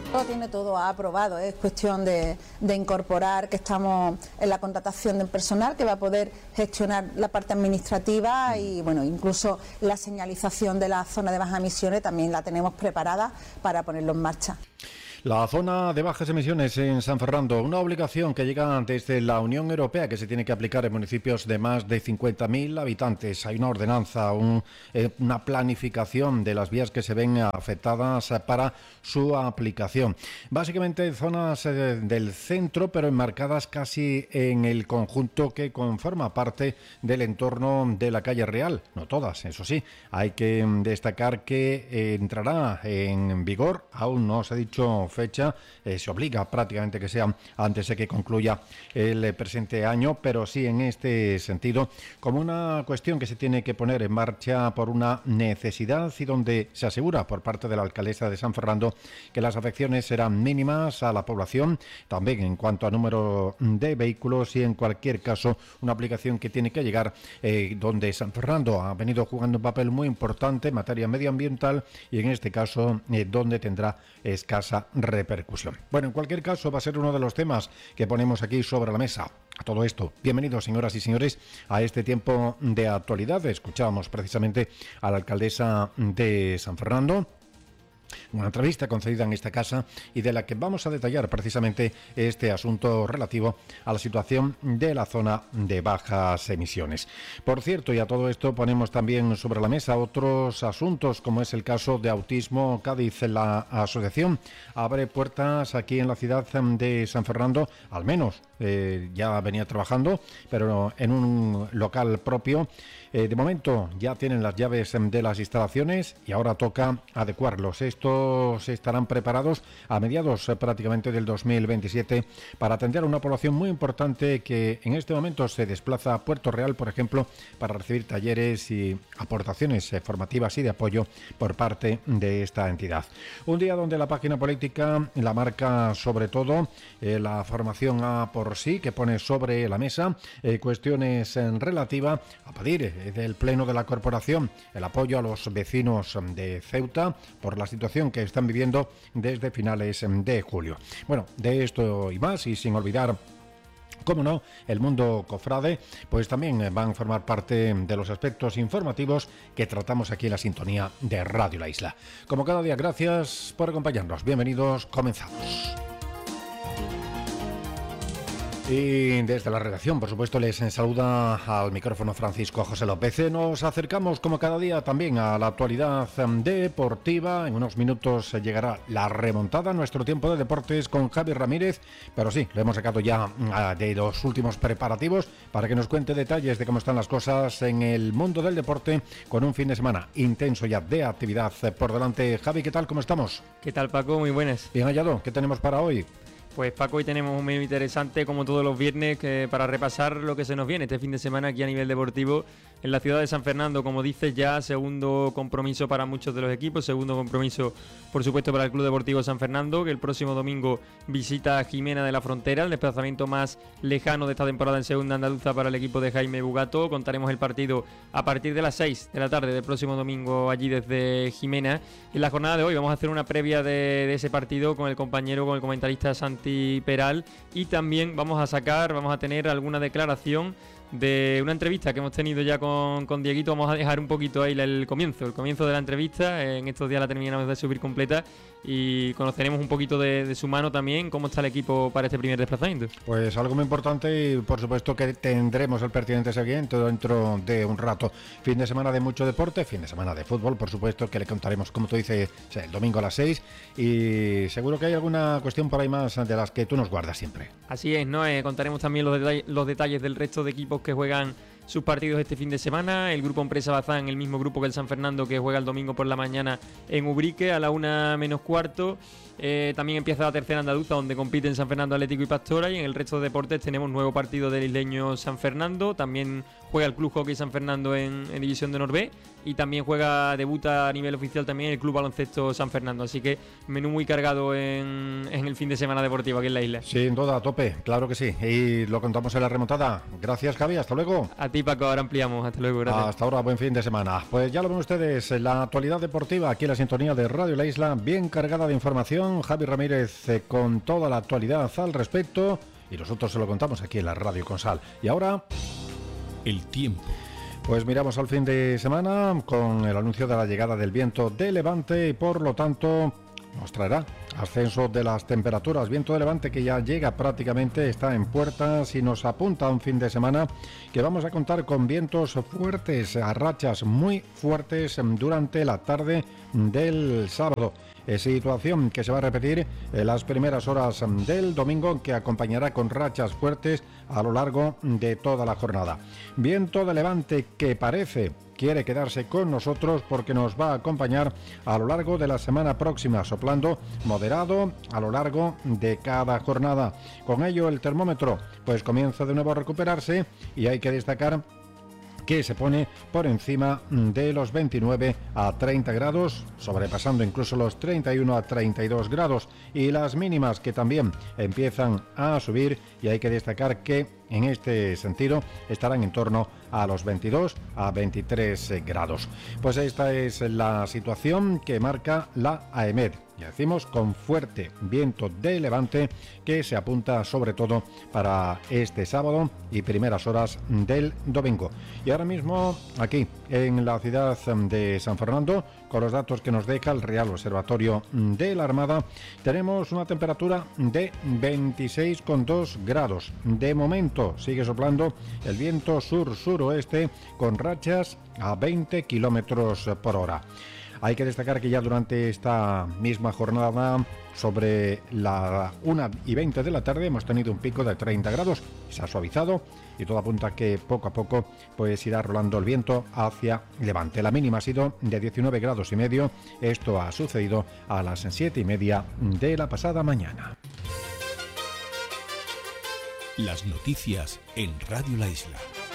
Lo tiene todo aprobado, es cuestión de incorporar que estamos en la contratación del personal que va a poder gestionar la parte administrativa y bueno, incluso la señalización de la zona de bajas emisiones también la tenemos preparada para ponerlo en marcha. La zona de bajas emisiones en San Fernando, una obligación que llega desde la Unión Europea que se tiene que aplicar en municipios de más de 50.000 habitantes. Hay una ordenanza, una planificación de las vías que se ven afectadas para su aplicación. Básicamente zonas del centro, pero enmarcadas casi en el conjunto que conforma parte del entorno de la calle Real. No todas, eso sí. Hay que destacar que entrará en vigor, aún no se ha dicho fecha, se obliga prácticamente que sea antes de que concluya el presente año, pero sí en este sentido como una cuestión que se tiene que poner en marcha por una necesidad y donde se asegura por parte de la alcaldesa de San Fernando que las afecciones serán mínimas a la población, también en cuanto a número de vehículos y en cualquier caso una aplicación que tiene que llegar donde San Fernando ha venido jugando un papel muy importante en materia medioambiental y en este caso donde tendrá escasa repercusión. Bueno, en cualquier caso va a ser uno de los temas que ponemos aquí sobre la mesa. A todo esto, bienvenidos señoras y señores a este tiempo de actualidad. Escuchábamos precisamente a la alcaldesa de San Fernando, una entrevista concedida en esta casa y de la que vamos a detallar precisamente este asunto relativo a la situación de la zona de bajas emisiones. Por cierto, y a todo esto ponemos también sobre la mesa otros asuntos, como es el caso de Autismo Cádiz. La asociación abre puertas aquí en la ciudad de San Fernando, al menos ya venía trabajando, pero en un local propio. De momento ya tienen las llaves de las instalaciones y ahora toca adecuarlos. Estos estarán preparados a mediados prácticamente del 2027 para atender a una población muy importante que en este momento se desplaza a Puerto Real, por ejemplo, para recibir talleres y aportaciones formativas y de apoyo por parte de esta entidad. Un día donde la página política la marca sobre todo la formación A por sí, que pone sobre la mesa cuestiones relativas a pedir del Pleno de la Corporación el apoyo a los vecinos de Ceuta por la situación que están viviendo desde finales de julio. Bueno, de esto y más, y sin olvidar, cómo no, el mundo cofrade, pues también van a formar parte de los aspectos informativos que tratamos aquí en la sintonía de Radio La Isla. Como cada día, gracias por acompañarnos. Bienvenidos, comenzamos. Y desde la redacción, por supuesto, les saluda al micrófono Francisco José López. Nos acercamos, como cada día, también a la actualidad deportiva. En unos minutos llegará la remontada, nuestro tiempo de deportes con Javi Ramírez. Pero sí, lo hemos sacado ya de los últimos preparativos para que nos cuente detalles de cómo están las cosas en el mundo del deporte con un fin de semana intenso ya de actividad por delante. Javi, ¿qué tal? ¿Cómo estamos? ¿Qué tal, Paco? Muy buenas. Bien hallado. ¿Qué tenemos para hoy? Pues Paco, hoy tenemos un menú interesante como todos los viernes para repasar lo que se nos viene este fin de semana aquí a nivel deportivo en la ciudad de San Fernando. Como dices, ya segundo compromiso para muchos de los equipos, segundo compromiso por supuesto para el Club Deportivo San Fernando, que el próximo domingo visita a Jimena de la Frontera, el desplazamiento más lejano de esta temporada en segunda andaluza para el equipo de Jaime Bugato. Contaremos el partido a partir de las 6 de la tarde del próximo domingo allí desde Jimena. En la jornada de hoy vamos a hacer una previa de ese partido con el comentarista Santi Peral, y también vamos a tener alguna declaración de una entrevista que hemos tenido ya con Dieguito. Vamos a dejar un poquito ahí el comienzo de la entrevista. En estos días la terminamos de subir completa y conoceremos un poquito de su mano también, cómo está el equipo para este primer desplazamiento. Pues algo muy importante, y por supuesto que tendremos el pertinente seguimiento dentro de un rato. Fin de semana de mucho deporte, fin de semana de fútbol, por supuesto, que le contaremos, como tú dices, el domingo a las 6, y seguro que hay alguna cuestión por ahí más de las que tú nos guardas siempre. Así es, ¿no? Contaremos también los detalles del resto de equipos que juegan sus partidos este fin de semana. El grupo Empresa Bazán, el mismo grupo que el San Fernando, que juega el domingo por la mañana en Ubrique a la 1:45. También empieza la tercera andaluza, donde compiten San Fernando Atlético y Pastora, y en el resto de deportes tenemos nuevo partido del isleño San Fernando. También juega el Club Hockey San Fernando en División de Honor B y también debuta a nivel oficial también el Club Baloncesto San Fernando. Así que menú muy cargado en el fin de semana deportivo aquí en la isla. Sin duda, a tope, claro que sí. Y lo contamos en la remontada. Gracias, Javi, hasta luego. A ti, Paco, ahora ampliamos. Hasta luego, gracias. Hasta ahora, buen fin de semana. Pues ya lo ven ustedes, la actualidad deportiva aquí en la sintonía de Radio La Isla, bien cargada de información. Javi Ramírez con toda la actualidad al respecto y nosotros se lo contamos aquí en la Radio Consal. Y ahora, el tiempo. Pues miramos al fin de semana con el anuncio de la llegada del viento de levante y por lo tanto nos traerá ascenso de las temperaturas. Viento de levante que ya llega prácticamente, está en puertas y nos apunta a un fin de semana que vamos a contar con vientos fuertes, a rachas muy fuertes durante la tarde del sábado. Situación que se va a repetir en las primeras horas del domingo, que acompañará con rachas fuertes a lo largo de toda la jornada. Viento de levante que quiere quedarse con nosotros porque nos va a acompañar a lo largo de la semana próxima, soplando moderado a lo largo de cada jornada. Con ello el termómetro pues comienza de nuevo a recuperarse y hay que destacar que se pone por encima de los 29 a 30 grados, sobrepasando incluso los 31 a 32 grados, y las mínimas que también empiezan a subir, y hay que destacar que en este sentido estarán en torno a los 22 a 23 grados. Pues esta es la situación que marca la AEMET. Ya decimos, con fuerte viento de levante que se apunta sobre todo para este sábado y primeras horas del domingo. Y ahora mismo aquí en la ciudad de San Fernando, con los datos que nos deja el Real Observatorio de la Armada, tenemos una temperatura de 26,2 grados. De momento sigue soplando el viento sur-suroeste con rachas a 20 kilómetros por hora. Hay que destacar que ya durante esta misma jornada, sobre la 1:20 de la tarde, hemos tenido un pico de 30 grados. Se ha suavizado y todo apunta a que poco a poco pues irá rolando el viento hacia levante. La mínima ha sido de 19 grados y medio. Esto ha sucedido a las 7:30 de la pasada mañana. Las noticias en Radio La Isla.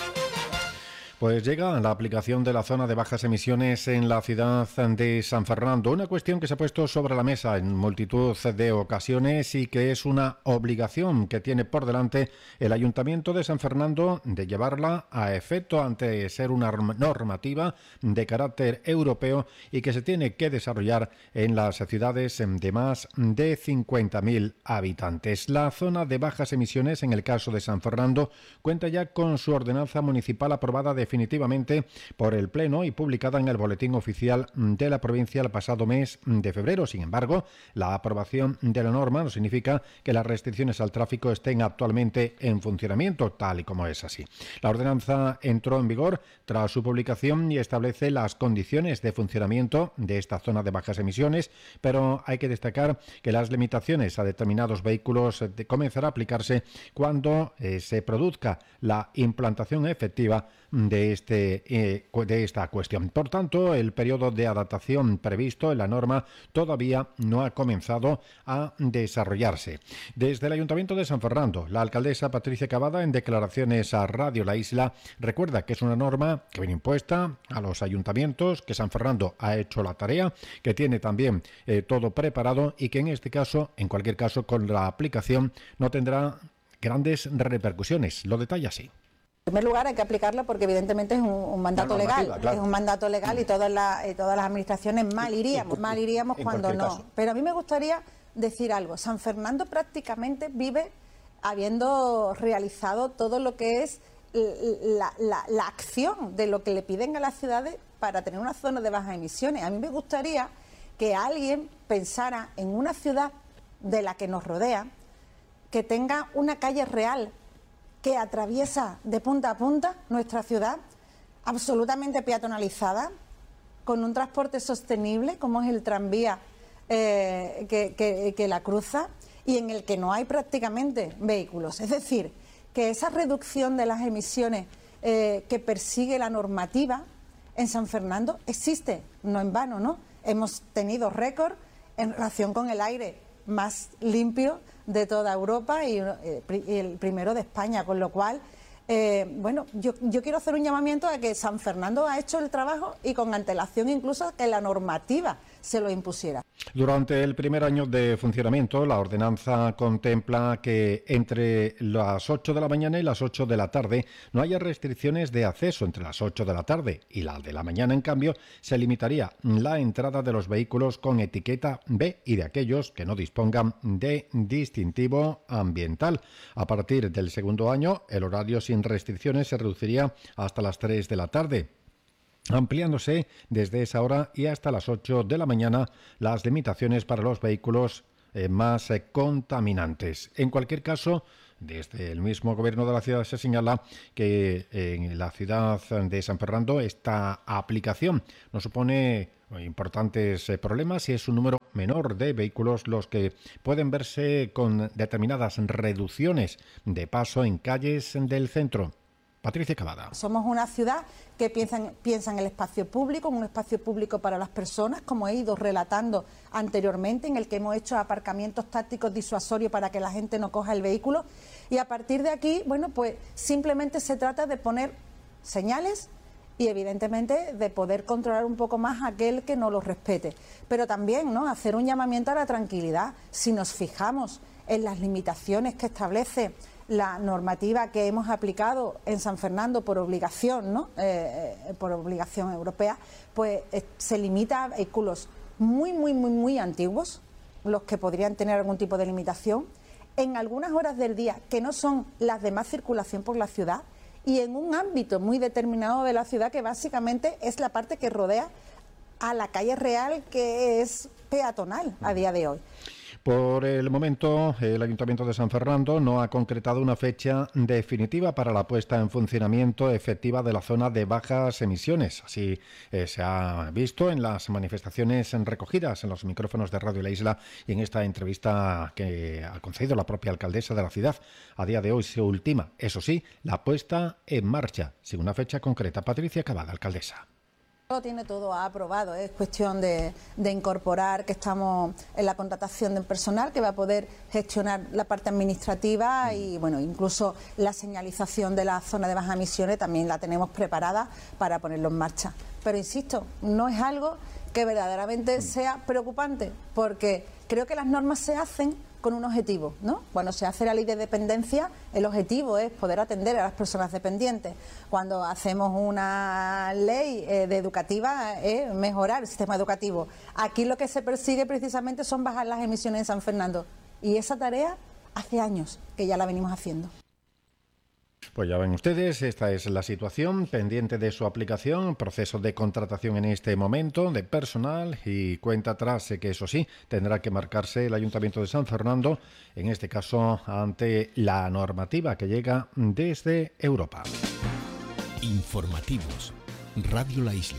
Pues llega la aplicación de la zona de bajas emisiones en la ciudad de San Fernando, una cuestión que se ha puesto sobre la mesa en multitud de ocasiones y que es una obligación que tiene por delante el Ayuntamiento de San Fernando de llevarla a efecto ante ser una normativa de carácter europeo y que se tiene que desarrollar en las ciudades de más de 50.000 habitantes. La zona de bajas emisiones, en el caso de San Fernando, cuenta ya con su ordenanza municipal aprobada definitivamente por el Pleno y publicada en el Boletín Oficial de la provincia el pasado mes de febrero. Sin embargo, la aprobación de la norma no significa que las restricciones al tráfico estén actualmente en funcionamiento, tal y como es así. La ordenanza entró en vigor tras su publicación y establece las condiciones de funcionamiento de esta zona de bajas emisiones, pero hay que destacar que las limitaciones a determinados vehículos comenzará a aplicarse cuando se produzca la implantación efectiva de esta cuestión. Por tanto, el periodo de adaptación previsto en la norma todavía no ha comenzado a desarrollarse. Desde el Ayuntamiento de San Fernando, la alcaldesa Patricia Cavada, en declaraciones a Radio La Isla, recuerda que es una norma que viene impuesta a los ayuntamientos, que San Fernando ha hecho la tarea, que tiene también todo preparado y que en este caso, en cualquier caso, con la aplicación no tendrá grandes repercusiones. Lo detalla así. En primer lugar hay que aplicarla porque evidentemente es un mandato legal, claro. Es un mandato legal y todas las administraciones mal iríamos cuando no. Caso. Pero a mí me gustaría decir algo. San Fernando prácticamente vive habiendo realizado todo lo que es la acción de lo que le piden a las ciudades para tener una zona de bajas emisiones. A mí me gustaría que alguien pensara en una ciudad de la que nos rodea que tenga una calle real que atraviesa de punta a punta nuestra ciudad, absolutamente peatonalizada, con un transporte sostenible como es el tranvía que la cruza y en el que no hay prácticamente vehículos. Es decir, que esa reducción de las emisiones que persigue la normativa en San Fernando existe, no en vano, ¿no? Hemos tenido récord en relación con el aire más limpio de toda Europa y el primero de España, con lo cual Bueno, yo quiero hacer un llamamiento a que San Fernando ha hecho el trabajo y con antelación incluso que la normativa se lo impusiera. Durante el primer año de funcionamiento, la ordenanza contempla que entre las 8 de la mañana y las 8 de la tarde no haya restricciones de acceso entre las 8 de la tarde y la de la mañana. En cambio, se limitaría la entrada de los vehículos con etiqueta B y de aquellos que no dispongan de distintivo ambiental. A partir del segundo año, el horario sin restricciones se reduciría hasta las 3 de la tarde. Ampliándose desde esa hora y hasta las 8 de la mañana las limitaciones para los vehículos más contaminantes. En cualquier caso, desde el mismo gobierno de la ciudad se señala que en la ciudad de San Fernando esta aplicación no supone importantes problemas y es un número menor de vehículos los que pueden verse con determinadas reducciones de paso en calles del centro. Patricia Cavada. Somos una ciudad que piensa en el espacio público, un espacio público para las personas, como he ido relatando anteriormente, en el que hemos hecho aparcamientos tácticos disuasorios para que la gente no coja el vehículo. Y a partir de aquí, bueno, pues simplemente se trata de poner señales y evidentemente de poder controlar un poco más a aquel que no los respete. Pero también, ¿no?, hacer un llamamiento a la tranquilidad. Si nos fijamos en las limitaciones que establece la normativa que hemos aplicado en San Fernando por obligación, ¿no?, por obligación europea, pues se limita a vehículos muy antiguos, los que podrían tener algún tipo de limitación, en algunas horas del día que no son las de más circulación por la ciudad y en un ámbito muy determinado de la ciudad que básicamente es la parte que rodea a la calle real, que es peatonal a día de hoy. Por el momento, el Ayuntamiento de San Fernando no ha concretado una fecha definitiva para la puesta en funcionamiento efectiva de la zona de bajas emisiones. Así se ha visto en las manifestaciones recogidas en los micrófonos de Radio La Isla y en esta entrevista que ha concedido la propia alcaldesa de la ciudad. A día de hoy se ultima, eso sí, la puesta en marcha, sin una fecha concreta. Patricia Cavada, alcaldesa. Lo tiene todo aprobado, es cuestión de incorporar que estamos en la contratación del personal que va a poder gestionar la parte administrativa y bueno, incluso la señalización de la zona de bajas emisiones también la tenemos preparada para ponerlo en marcha. Pero insisto, no es algo que verdaderamente sea preocupante, porque creo que las normas se hacen con un objetivo, ¿no? Cuando se hace la ley de dependencia, el objetivo es poder atender a las personas dependientes. Cuando hacemos una ley de educativa es mejorar el sistema educativo. Aquí lo que se persigue precisamente son bajar las emisiones en San Fernando. Y esa tarea hace años que ya la venimos haciendo. Pues ya ven ustedes, esta es la situación pendiente de su aplicación, proceso de contratación en este momento de personal y cuenta atrás que eso sí, tendrá que marcarse el Ayuntamiento de San Fernando, en este caso ante la normativa que llega desde Europa. Informativos, Radio La Isla.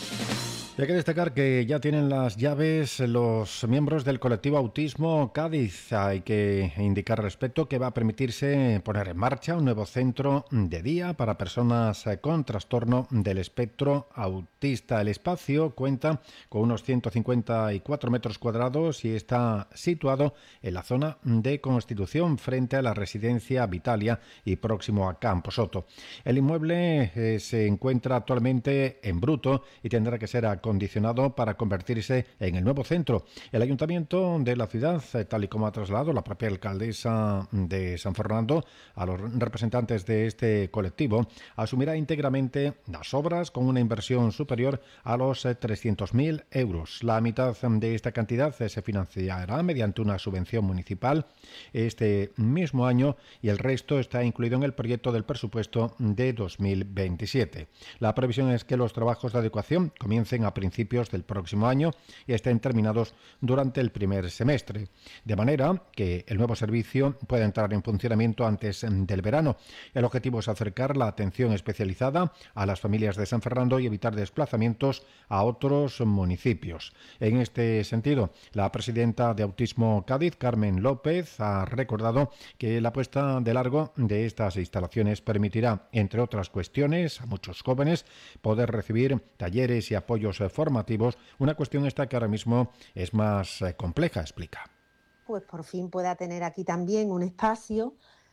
Y hay que destacar que ya tienen las llaves los miembros del colectivo Autismo Cádiz. Hay que indicar al respecto que va a permitirse poner en marcha un nuevo centro de día para personas con trastorno del espectro autista. El espacio cuenta con unos 154 metros cuadrados y está situado en la zona de Constitución, frente a la residencia Vitalia y próximo a Camposoto. El inmueble se encuentra actualmente en bruto y tendrá que ser acondicionado para convertirse en el nuevo centro. El Ayuntamiento de la ciudad, tal y como ha trasladado la propia alcaldesa de San Fernando a los representantes de este colectivo, asumirá íntegramente las obras con una inversión superior a los 300.000 euros. La mitad de esta cantidad se financiará mediante una subvención municipal este mismo año y el resto está incluido en el proyecto del presupuesto de 2027. La previsión es que los trabajos de adecuación comiencen a principios del próximo año y estén terminados durante el primer semestre, de manera que el nuevo servicio pueda entrar en funcionamiento antes del verano. El objetivo es acercar la atención especializada a las familias de San Fernando y evitar desplazamientos a otros municipios. En este sentido, la presidenta de Autismo Cádiz, Carmen López, ha recordado que la puesta de largo de estas instalaciones permitirá, entre otras cuestiones, a muchos jóvenes poder recibir talleres y apoyos formativos, una cuestión esta que ahora mismo es más compleja, explica. Pues por fin pueda tener aquí también un espacio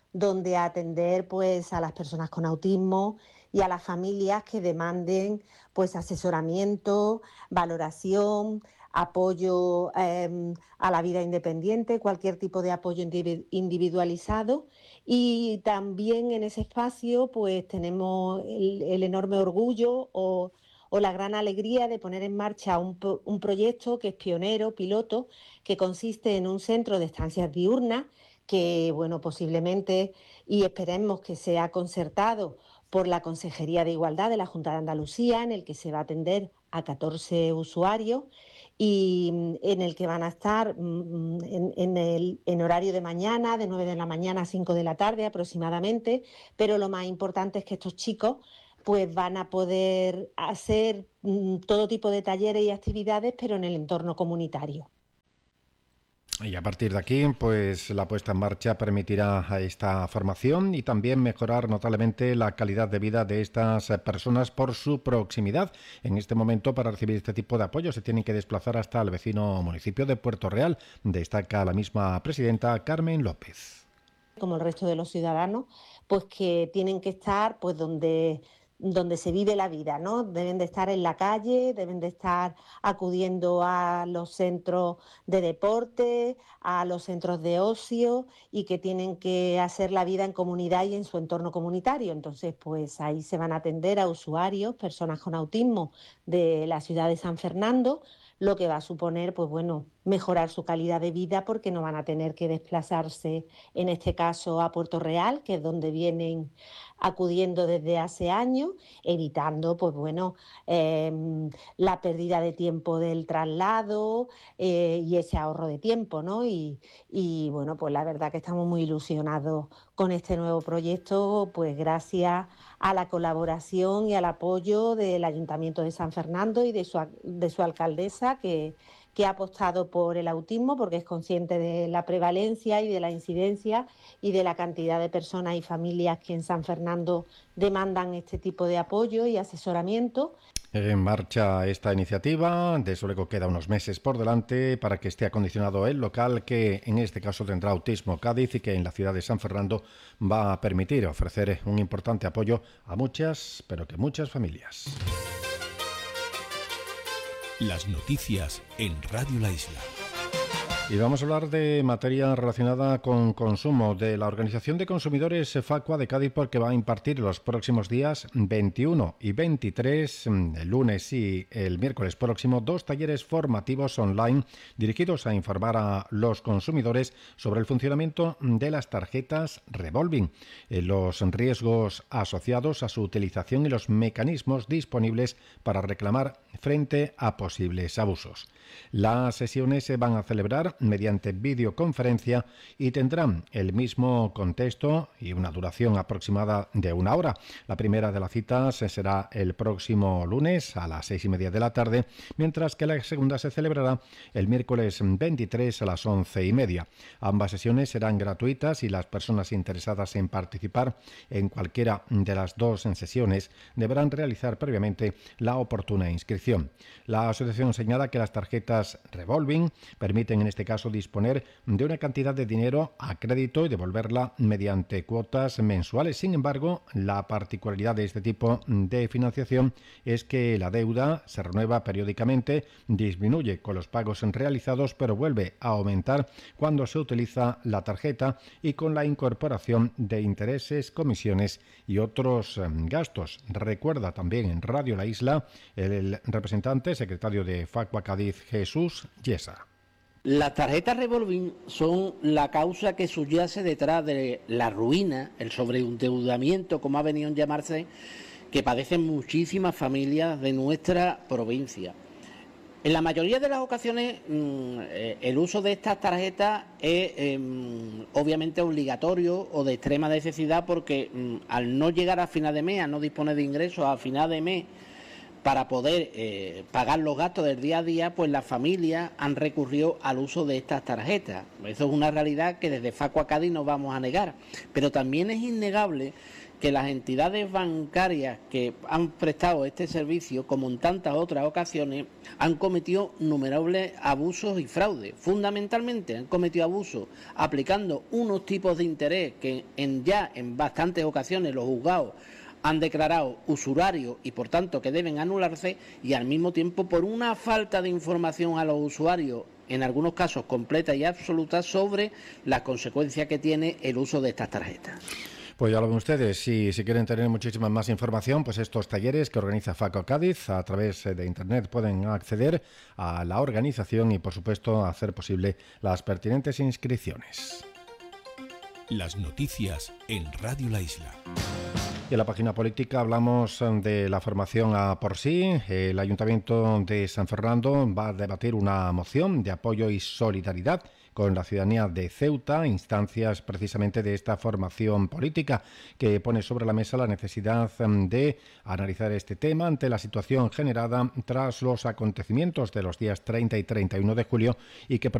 donde atender pues a las personas con autismo y a las familias que demanden pues asesoramiento, valoración, apoyo a la vida independiente, cualquier tipo de apoyo individualizado. Y también en ese espacio pues tenemos el enorme orgullo o la gran alegría de poner en marcha un proyecto que es pionero, piloto, que consiste en un centro de estancias diurnas que, bueno, posiblemente y esperemos que sea concertado por la Consejería de Igualdad de la Junta de Andalucía, en el que se va a atender a 14 usuarios y en el que van a estar en horario de mañana, de 9 de la mañana a 5 de la tarde aproximadamente, pero lo más importante es que estos chicos pues van a poder hacer todo tipo de talleres y actividades, pero en el entorno comunitario. Y a partir de aquí, pues la puesta en marcha permitirá a esta formación y también mejorar notablemente la calidad de vida de estas personas por su proximidad. En este momento, para recibir este tipo de apoyo, se tienen que desplazar hasta el vecino municipio de Puerto Real, destaca la misma presidenta Carmen López. Como el resto de los ciudadanos, pues que tienen que estar pues donde se vive la vida, ¿no? Deben de estar en la calle, deben de estar acudiendo a los centros de deporte, a los centros de ocio y que tienen que hacer la vida en comunidad y en su entorno comunitario. Entonces, pues ahí se van a atender a usuarios, personas con autismo de la ciudad de San Fernando, lo que va a suponer, pues bueno, mejorar su calidad de vida porque no van a tener que desplazarse, en este caso, a Puerto Real, que es donde vienen acudiendo desde hace años, evitando, pues bueno, la pérdida de tiempo del traslado y ese ahorro de tiempo, ¿no? Y bueno, pues la verdad que estamos muy ilusionados con este nuevo proyecto, pues gracias a la colaboración y al apoyo del Ayuntamiento de San Fernando y de su alcaldesa, que ha apostado por el autismo porque es consciente de la prevalencia y de la incidencia y de la cantidad de personas y familias que en San Fernando demandan este tipo de apoyo y asesoramiento. En marcha esta iniciativa, de eso luego queda unos meses por delante para que esté acondicionado el local que en este caso tendrá Autismo Cádiz y que en la ciudad de San Fernando va a permitir ofrecer un importante apoyo a muchas, pero que muchas familias. Las noticias en Radio La Isla. Y vamos a hablar de materia relacionada con consumo, de la Organización de Consumidores Facua de Cádiz, porque va a impartir los próximos días 21 y 23, el lunes y el miércoles próximo, 2 talleres formativos online dirigidos a informar a los consumidores sobre el funcionamiento de las tarjetas revolving, los riesgos asociados a su utilización y los mecanismos disponibles para reclamar frente a posibles abusos. Las sesiones se van a celebrar mediante videoconferencia y tendrán el mismo contexto y una duración aproximada de 1 hora. La primera de las citas será el próximo lunes a las 6:30 de la tarde, mientras que la segunda se celebrará el miércoles 23 a las 11:30. Ambas sesiones serán gratuitas y las personas interesadas en participar en cualquiera de las dos sesiones deberán realizar previamente la oportuna inscripción. La asociación señala que las tarjetas revolving permiten en este caso disponer de una cantidad de dinero a crédito y devolverla mediante cuotas mensuales. Sin embargo, la particularidad de este tipo de financiación es que la deuda se renueva periódicamente, disminuye con los pagos realizados, pero vuelve a aumentar cuando se utiliza la tarjeta y con la incorporación de intereses, comisiones y otros gastos. Recuerda también en Radio La Isla el representante secretario de Facua Cádiz, Jesús Yesa. Las tarjetas revolving son la causa que subyace detrás de la ruina, el sobreendeudamiento, como ha venido a llamarse, que padecen muchísimas familias de nuestra provincia. En la mayoría de las ocasiones el uso de estas tarjetas es obviamente obligatorio o de extrema necesidad porque al no llegar a final de mes, a no disponer de ingresos a final de mes, para poder pagar los gastos del día a día, pues las familias han recurrido al uso de estas tarjetas. Eso es una realidad que desde Facua Cádiz no vamos a negar, pero también es innegable que las entidades bancarias que han prestado este servicio, como en tantas otras ocasiones, han cometido innumerables abusos y fraudes. Fundamentalmente han cometido abusos aplicando unos tipos de interés que ya en bastantes ocasiones los juzgados han declarado usurarios y por tanto que deben anularse, y al mismo tiempo por una falta de información a los usuarios, en algunos casos completa y absoluta, sobre las consecuencias que tiene el uso de estas tarjetas. Pues ya lo ven ustedes, si quieren tener muchísima más información, pues estos talleres que organiza Facua Cádiz a través de Internet pueden acceder a la organización y, por supuesto, hacer posible las pertinentes inscripciones. Las noticias en Radio La Isla. Y en la página política hablamos de la formación a por sí. El Ayuntamiento de San Fernando va a debatir una moción de apoyo y solidaridad con la ciudadanía de Ceuta, instancias precisamente de esta formación política que pone sobre la mesa la necesidad de analizar este tema ante la situación generada tras los acontecimientos de los días 30 y 31 de julio y que